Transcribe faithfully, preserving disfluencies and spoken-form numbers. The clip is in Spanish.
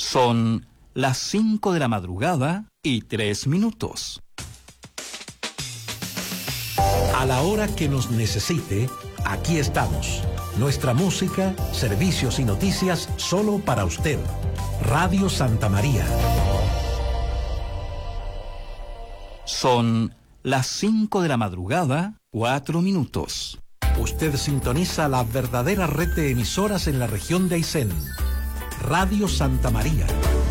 Son las cinco de la madrugada y tres minutos. A la hora que nos necesite, aquí estamos. Nuestra música, servicios y noticias solo para usted. Radio Santa María. Son las cinco de la madrugada, cuatro minutos. Usted sintoniza la verdadera red de emisoras en la región de Aysén. Radio Santa María.